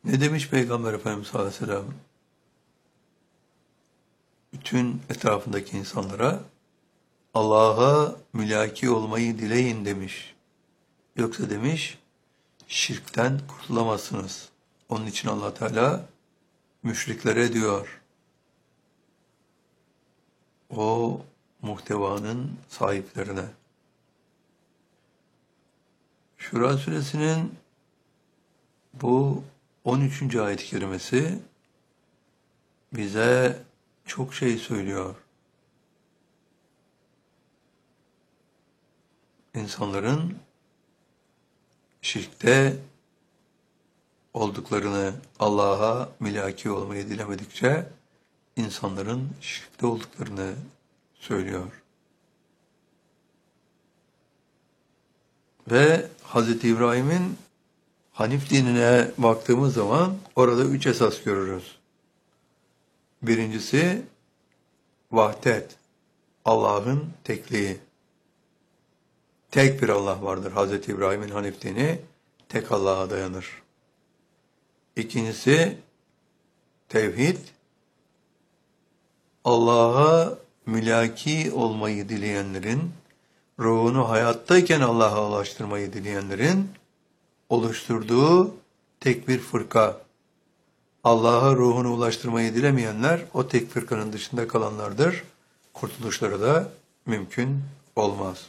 Ne demiş Peygamber Efendimiz sallallahu aleyhi ve sellem? Bütün etrafındaki insanlara Allah'a mülaki olmayı dileyin demiş. Yoksa demiş şirkten kurtulamazsınız. Onun için Allah Teala müşriklere diyor. O muhtevanın sahiplerine. Şura suresinin bu 13. ayet-i kerimesi bize çok şey söylüyor. İnsanların şirkte olduklarını, Allah'a mülaki olmayı dilemedikçe insanların şirkte olduklarını söylüyor. Ve Hz. İbrahim'in Hanif dinine baktığımız zaman orada 3 esas görürüz. Birincisi vahdet, Allah'ın tekliği. Tek bir Allah vardır. Hz. İbrahim'in Hanif dini tek Allah'a dayanır. İkincisi tevhid, Allah'a mülaki olmayı dileyenlerin, ruhunu hayattayken Allah'a ulaştırmayı dileyenlerin oluşturduğu tek bir fırka. Allah'a ruhunu ulaştırmayı dilemeyenler o tek fırkanın dışında kalanlardır. Kurtuluşları da mümkün olmaz.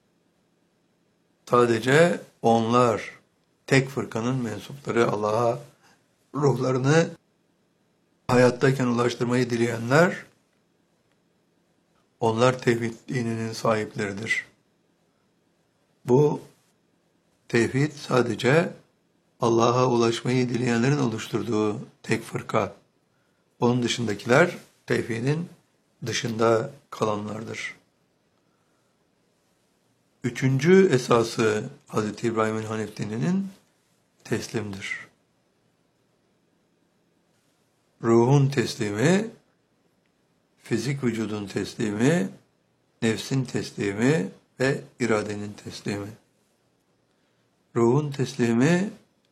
Sadece onlar, tek fırkanın mensupları, Allah'a ruhlarını hayattayken ulaştırmayı dileyenler, onlar tevhid dininin sahipleridir. Bu tevhid sadece Allah'a ulaşmayı dileyenlerin oluşturduğu tek fırka. Onun dışındakiler tevhidin dışında kalanlardır. Üçüncü esası Hz. İbrahim'in Hanif dininin teslimdir. Ruhun teslimi, fizik vücudun teslimi, nefsin teslimi ve iradenin teslimi. Ruhun teslimi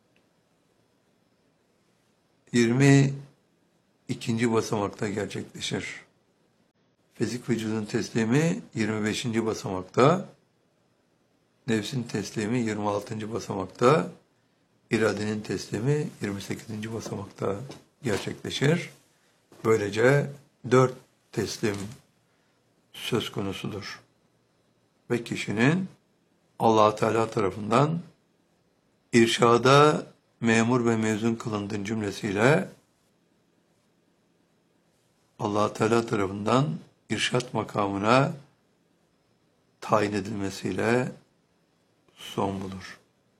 22. basamakta gerçekleşir. Fizik vücudun teslimi 25. basamakta, nefsin teslimi 26. basamakta, iradenin teslimi 28. basamakta gerçekleşir. Böylece 4 teslim söz konusudur. Ve kişinin Allah Teala tarafından irşada memur ve mezun kılındığın cümlesiyle Allah Teala tarafından irşat makamına tayin edilmesiyle son bulur.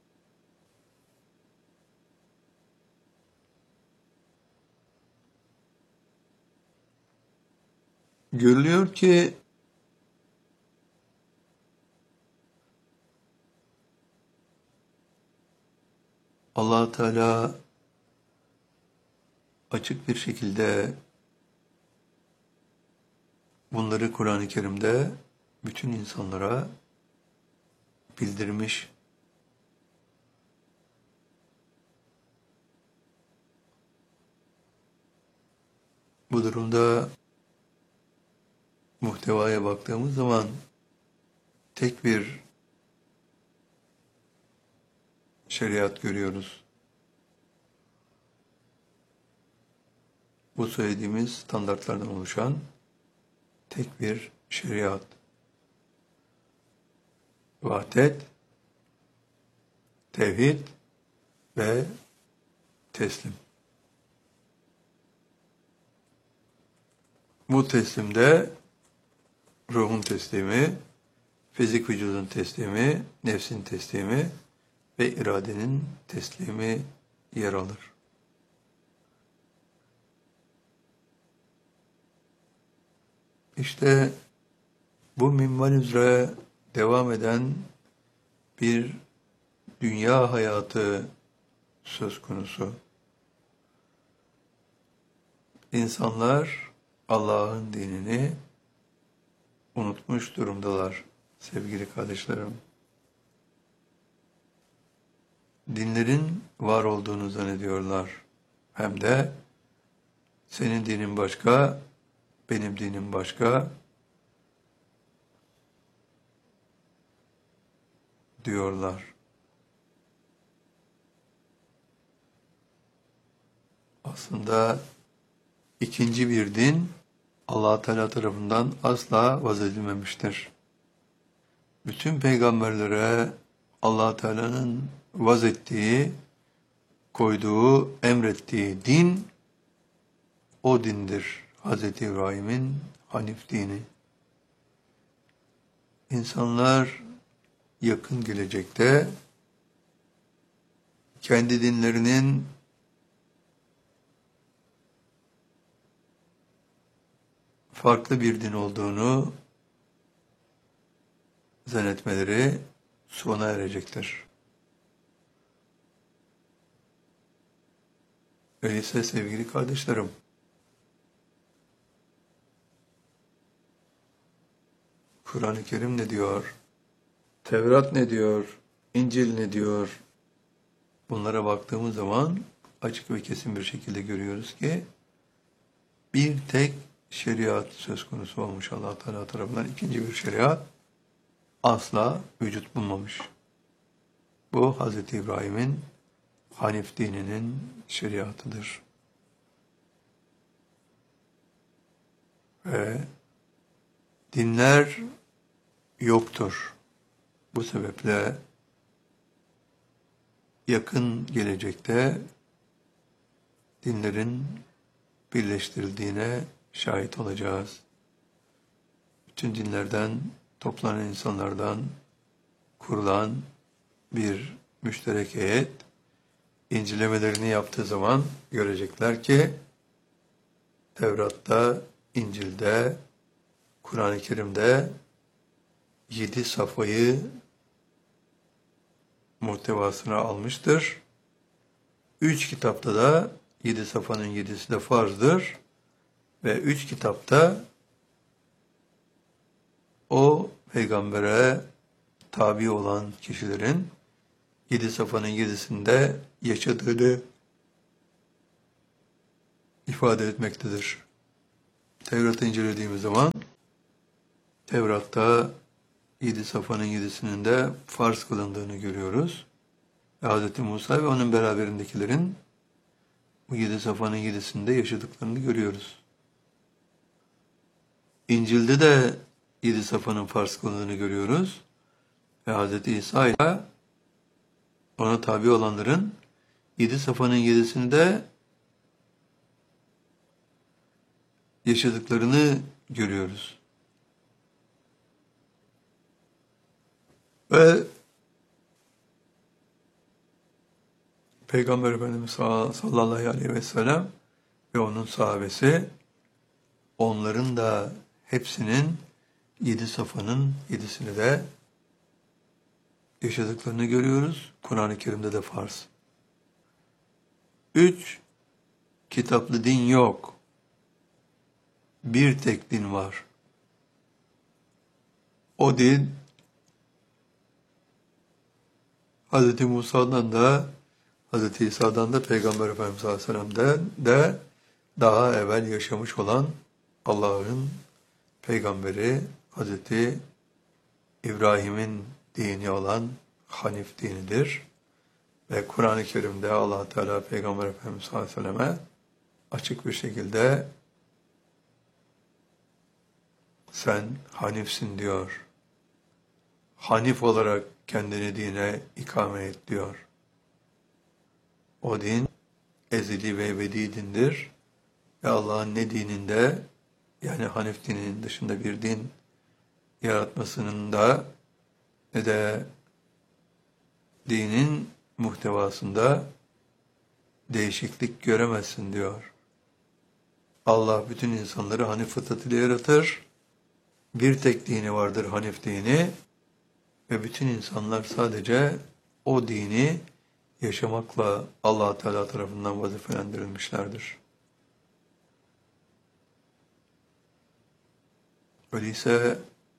Görülüyor ki Allah Teala açık bir şekilde bunları Kur'an-ı Kerim'de bütün insanlara bildirmiş. Bu durumda muhtevaya baktığımız zaman tek bir şeriat görüyoruz. Bu söylediğimiz standartlardan oluşan tek bir şeriat. Vahdet, tevhid ve teslim. Bu teslimde ruhun teslimi, fizik vücudun teslimi, nefsin teslimi ve iradenin teslimi yer alır. İşte bu minval üzere devam eden bir dünya hayatı söz konusu. İnsanlar Allah'ın dinini unutmuş durumdalar sevgili kardeşlerim. Dinlerin var olduğunu zannediyorlar. hem de senin dinin başka, benim dinim başka diyorlar. Aslında ikinci bir din Allah Teala tarafından asla vaz edilmemiştir. Bütün peygamberlere Allah Teala'nın vaz ettiği, koyduğu, emrettiği din o dindir. Hz. İbrahim'in Hanif dini. İnsanlar yakın gelecekte kendi dinlerinin farklı bir din olduğunu zannetmeleri sona erecektir. Öyleyse sevgili kardeşlerim, Kur'an-ı Kerim ne diyor? Tevrat ne diyor? İncil ne diyor? Bunlara baktığımız zaman açık ve kesin bir şekilde görüyoruz ki bir tek şeriat söz konusu olmuş Allah Teala tarafından. İkinci bir şeriat asla vücut bulmamış. Bu Hz. İbrahim'in Hanif dininin şeriatıdır. Ve dinler yoktur. Bu sebeple yakın gelecekte dinlerin birleştirildiğine şahit olacağız. Bütün dinlerden toplanan insanlardan kurulan bir müşterek heyet incelemelerini yaptığı zaman görecekler ki Tevrat'ta, İncil'de, Kur'an-ı Kerim'de 7 safayı muhtevasına almıştır. 3 kitapta da 7 safanın 7'si de farzdır. Ve 3 kitapta o peygambere tabi olan kişilerin 7 safanın 7'sinde yaşadığını ifade etmektedir. Tevrat'ı incelediğimiz zaman Tevrat'ta 7 safanın 7'sinin de farz kılındığını görüyoruz. Hz. Musa ve onun beraberindekilerin bu 7 safanın 7'sinde yaşadıklarını görüyoruz. İncil'de de 7 safanın farz kılındığını görüyoruz. Ve Hz. İsa ile ona tabi olanların 7 safanın 7'sinde yaşadıklarını görüyoruz. Ve Peygamber Efendimiz sallallahu aleyhi ve sellem ve onun sahabesi onların da hepsinin 7 safanın 7'sini de yaşadıklarını görüyoruz. Kur'an-ı Kerim'de de farz. 3 kitaplı din yok. Bir tek din var. O din Hz. Musa'dan da Hz. İsa'dan da Peygamber Efendimiz Aleyhisselam'dan de daha evvel yaşamış olan Allah'ın peygamberi Hz. İbrahim'in dini olan Hanif dinidir. Ve Kur'an-ı Kerim'de Allah Teala Peygamber Efendimiz Aleyhisselam'a açık bir şekilde sen Hanifsin diyor. Hanif olarak kendini dine ikame et diyor. O din ezeli ve ebedi dindir. Ve Allah'ın ne dininde yani Hanif dininin dışında bir din yaratmasının da ne de dinin muhtevasında değişiklik göremezsin diyor. Allah bütün insanları Hanif fıtratıyla yaratır. Bir tek dini vardır Hanif dini ve bütün insanlar sadece o dini yaşamakla Allah Teala tarafından vazifelendirilmişlerdir. Öyleyse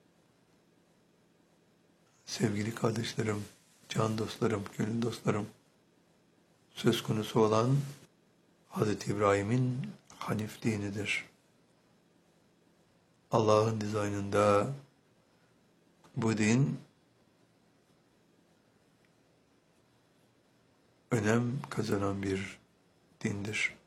sevgili kardeşlerim, can dostlarım, gönül dostlarım, söz konusu olan Hz. İbrahim'in Hanif dinidir. Allah'ın dizaynında bu din önem kazanan bir dindir.